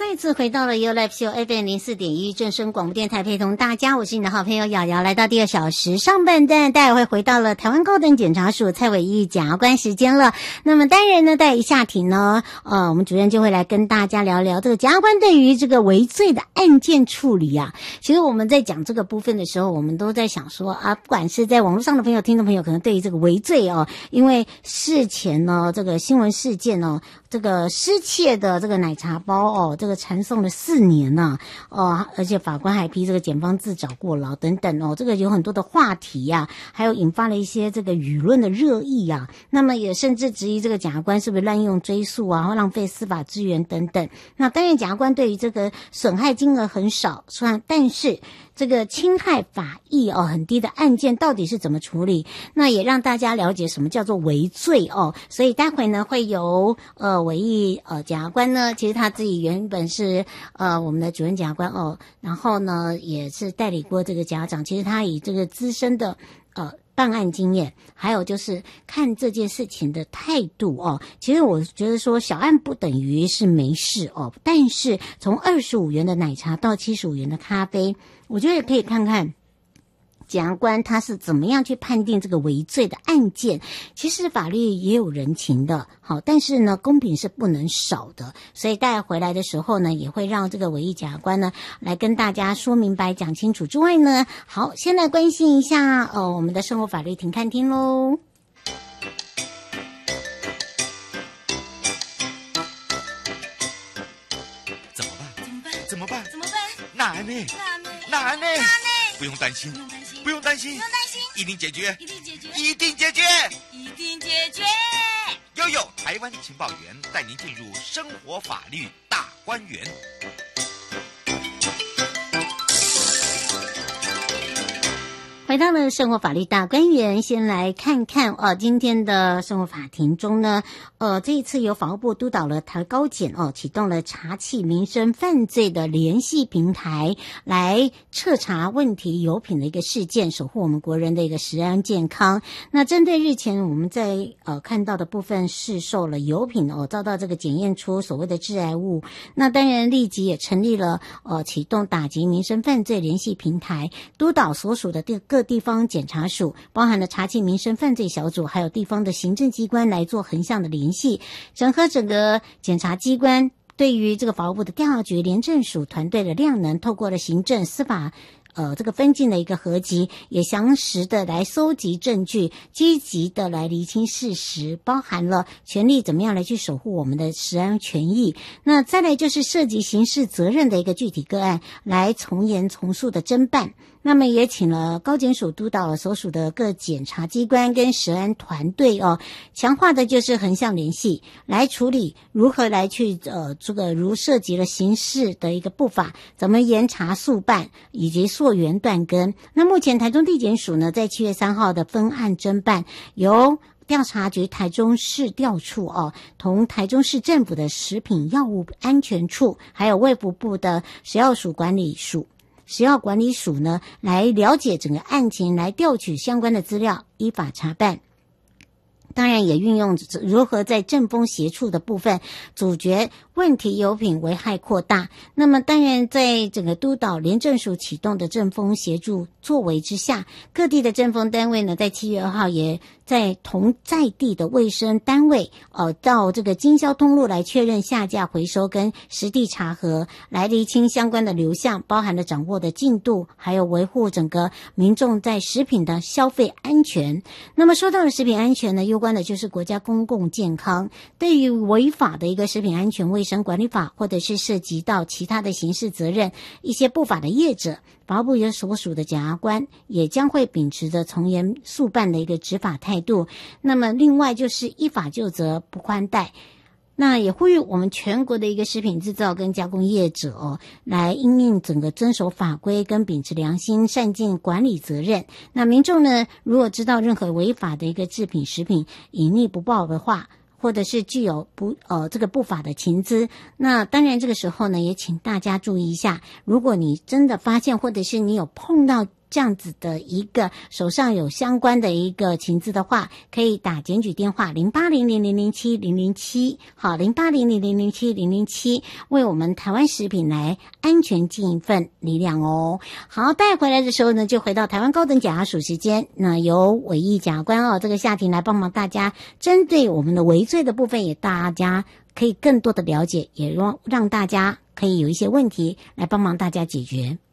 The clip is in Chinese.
再次回到了 You Live Show FM 04.1正声广播电台，陪同大家，我是你的好朋友瑶瑶。来到第2小时上半段，待会回到了台湾高等检察署蔡伟毅检察官时间了。那么当然呢，在下题呢，我们主任就会来跟大家聊聊这个检察官对于这个微罪的案件处理啊。其实我们在讲这个部分的时候，我们都在想说啊，不管是在网络上的朋友、听众朋友，可能对于这个微罪哦，因为事前呢，这个新闻事件呢，这个失窃的这个奶茶包哦，这个传送了4年呢，而且法官还批这个检方自找过劳等等哦，这个有很多的话题呀，还有引发了一些这个舆论的热议啊，那么也甚至质疑这个检察官是不是滥用追诉啊，或浪费司法资源等等。那当然检察官对于这个损害金额很少，但是这个侵害法益很低的案件到底是怎么处理？那也让大家了解什么叫做微罪哦。所以待会呢会由伟毅检察官呢，其实他自己原本是我们的主任检察官哦，然后呢也是代理过这个检察长，其实他以这个资深的办案经验，还有就是看这件事情的态度哦。其实我觉得说小案不等于是没事哦，但是从25元的奶茶到75元的咖啡，我觉得也可以看看检察官他是怎么样去判定这个微罪的案件。其实法律也有人情的，好，但是呢公平是不能少的，所以大家回来的时候呢，也会让这个伟毅检察官呢来跟大家说明白讲清楚之外呢，好，先来关心一下我们的生活法律停看听咯。 怎么办？难呢？不用担心，一定解决。悠悠台湾情报员带您进入生活法律大观园。 回到了生活法律大观园，先来看看今天的生活法庭中呢，这一次由法务部督导了台高检启动了查缉民生犯罪的联系平台，来彻查问题油品的一个事件，守护我们国人的一个食安健康。那针对日前我们在看到的部分市售了油品遭到这个检验出所谓的致癌物，那当然立即也成立了启动打击民生犯罪联系平台，督导所属的各地方检察署，包含了查缉民生犯罪小组，还有地方的行政机关来做横向的联系，整合整个检察机关对于这个法务部的调查局、廉政署团队的量能，透过了行政司法这个分进的一个合集，也详实的来搜集证据，积极的来厘清事实，包含了权利怎么样来去守护我们的食安权益。那再来就是涉及刑事责任的一个具体个案，来从严从速的侦办。那么也请了高检署督导了所属的各检察机关跟食安团队强化的就是横向联系，来处理如何来去这个如涉及了刑事的一个不法，怎么严查速办以及溯源断根。那目前台中地检署呢，在7月3号的分案侦办，由调查局台中市调处同台中市政府的食品药物安全处，还有卫福部的食药管理署呢，来了解整个案情，来调取相关的资料，依法查办。当然也运用如何在政风协处的部分阻绝问题油品危害扩大。那么当然在整个督导廉政署启动的政风协助作为之下，各地的政风单位呢，在7月2号也在同在地的卫生单位到这个经销通路来确认下架回收跟实地查核，来厘清相关的流向，包含了掌握的进度，还有维护整个民众在食品的消费安全。那么说到了食品安全呢，攸关的就是国家公共健康，对于违法的一个食品安全卫生管理法，或者是涉及到其他的刑事责任一些不法的业者，法务部有所属的检察官也将会秉持着从严速办的一个执法态度。那么另外就是依法就责，不宽待。那也呼吁我们全国的一个食品制造跟加工业者来因应整个遵守法规跟秉持良心，善尽管理责任。那民众呢，如果知道任何违法的一个制品食品隐匿不报的话，或者是具有这个不法的情资，那当然这个时候呢，也请大家注意一下，如果你真的发现或者是你有碰到这样子的一个手上有相关的一个情资的话，可以打检举电话0800070007，好，0800070007，为我们台湾食品来安全尽一份力量哦。好，带回来的时候呢，就回到台湾高等检察署时间，那由伟毅检察官这个夏婷来帮忙大家，针对我们的微罪的部分，也大家可以更多的了解，也让大家可以有一些问题来帮忙大家解决。